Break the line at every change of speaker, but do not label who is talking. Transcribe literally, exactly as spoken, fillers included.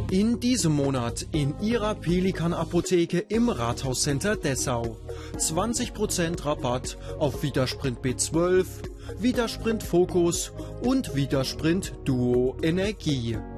In diesem Monat in Ihrer Pelikan Apotheke im Rathauscenter Dessau. zwanzig Prozent Rabatt auf Vitasprint B zwölf, Vitasprint Focus und Vitasprint Duo Energie.